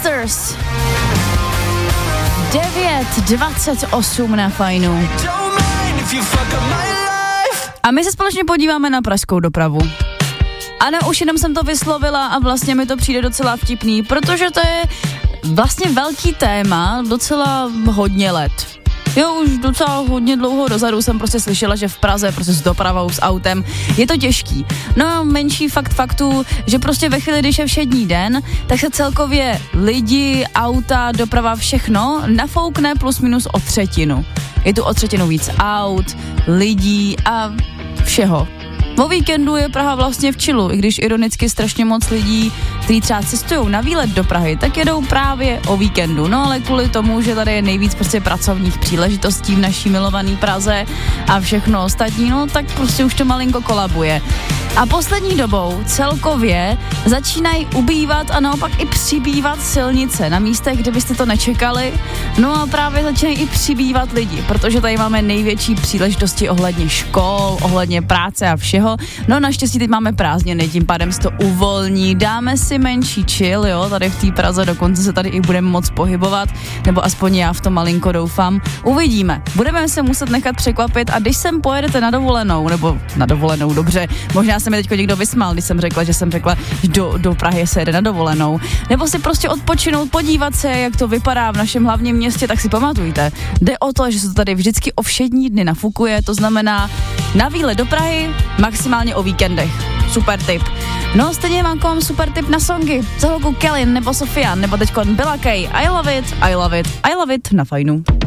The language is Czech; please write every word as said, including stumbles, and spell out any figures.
Sisters. devět dvacet osm na Fajnu. A my se společně podíváme na pražskou dopravu. Ano, už jenom jsem to vyslovila a vlastně mi to přijde docela vtipný, protože to je vlastně velký téma docela hodně let. Jo, už docela hodně dlouho dozadu jsem prostě slyšela, že v Praze prostě s dopravou, s autem je to těžký. No menší fakt faktu, že prostě ve chvíli, když je všední den, tak se celkově lidi, auta, doprava, všechno nafoukne plus minus o třetinu. Je tu o třetinu víc aut, lidí a všeho. O víkendu je Praha vlastně v chillu, i když ironicky strašně moc lidí, kteří třeba cestují na výlet do Prahy, tak jedou právě o víkendu. No ale kvůli tomu, že tady je nejvíc prostě pracovních příležitostí v naší milované Praze a všechno ostatní, no tak prostě už to malinko kolabuje. A poslední dobou celkově začínají ubývat a naopak i přibývat silnice na místech, kde byste to nečekali. No a právě začínají i přibývat lidi, protože tady máme největší příležitosti ohledně škol, ohledně práce a všeho. No naštěstí teď máme prázdniny, tím pádem se to uvolní, dáme si menší chill, jo, tady v té Praze, dokonce se tady i budeme moc pohybovat, nebo aspoň já v tom malinko doufám. Uvidíme, budeme se muset nechat překvapit a když sem pojedete na dovolenou, nebo na dovolenou, dobře, možná se mi teďko někdo vysmál, když jsem řekla, že jsem řekla, že do, do Prahy se jede na dovolenou, nebo si prostě odpočinout, podívat se, jak to vypadá v našem hlavním městě, tak si pamatujte, jde o to, že se to tady vždycky o všední dny nafukuje, to znamená na výlet do Prahy, maximálně o víkendech. Super tip. No stejně mám kom super tip na songy. Za holku Kelly nebo Sofia, nebo teďkon Billa Kay. I love it, I love it, I love it na Fajnu.